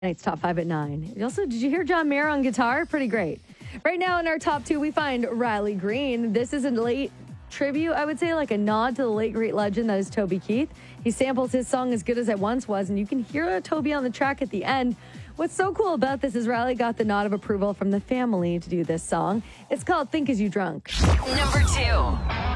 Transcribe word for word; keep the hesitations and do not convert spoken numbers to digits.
Tonight's top five at nine. Also, did you hear John Mayer on guitar? Pretty great. Right now in our top two, we find Riley Green. This is a late tribute, I would say, like a nod to the late great legend that is Toby Keith. He samples his song As Good As I Once Was, and you can hear Toby on the track at the end. What's so cool about this is Riley got the nod of approval from the family to do this song. It's called Think As You Drunk. Number two.